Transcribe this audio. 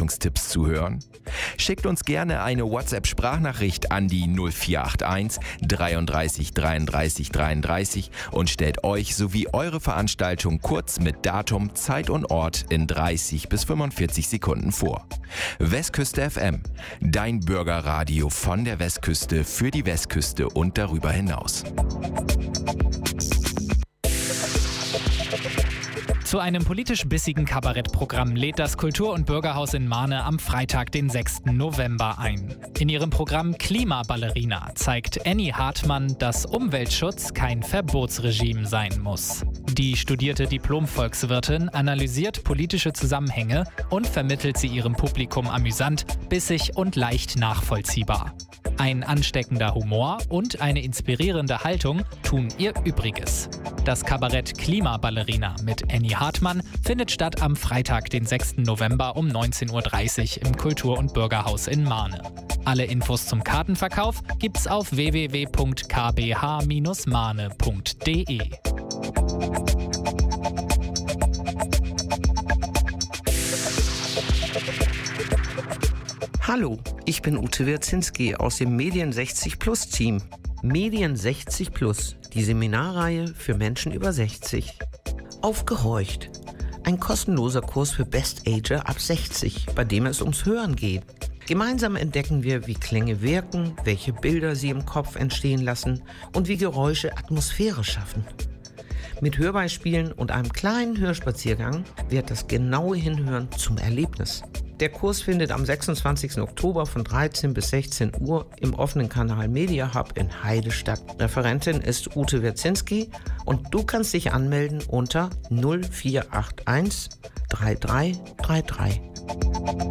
Veranstaltungstipps zu hören? Schickt uns gerne eine WhatsApp-Sprachnachricht an die 0481 33 33 33 und stellt euch sowie eure Veranstaltung kurz mit Datum, Zeit und Ort in 30 bis 45 Sekunden vor. Westküste FM, dein Bürgerradio von der Westküste für die Westküste und darüber hinaus. Zu einem politisch bissigen Kabarettprogramm lädt das Kultur- und Bürgerhaus in Marne am Freitag, den 6. November ein. In ihrem Programm Klimaballerina zeigt Annie Hartmann, dass Umweltschutz kein Verbotsregime sein muss. Die studierte Diplom-Volkswirtin analysiert politische Zusammenhänge und vermittelt sie ihrem Publikum amüsant, bissig und leicht nachvollziehbar. Ein ansteckender Humor und eine inspirierende Haltung tun ihr Übriges. Das Kabarett Klimaballerina mit Annie Hartmann findet statt am Freitag, den 6. November um 19:30 Uhr im Kultur- und Bürgerhaus in Marne. Alle Infos zum Kartenverkauf gibt's auf www.kbh-marne.de. Hallo, ich bin Ute Wierzinski aus dem Medien 60 Plus Team. Medien 60 Plus, die Seminarreihe für Menschen über 60. Aufgehorcht! Ein kostenloser Kurs für Best-Ager ab 60, bei dem es ums Hören geht. Gemeinsam entdecken wir, wie Klänge wirken, welche Bilder sie im Kopf entstehen lassen und wie Geräusche Atmosphäre schaffen. Mit Hörbeispielen und einem kleinen Hörspaziergang wird das genaue Hinhören zum Erlebnis. Der Kurs findet am 26. Oktober von 13 bis 16 Uhr im offenen Kanal Media Hub in Heide statt. Referentin ist Ute Wierzinski und du kannst dich anmelden unter 0481 3333.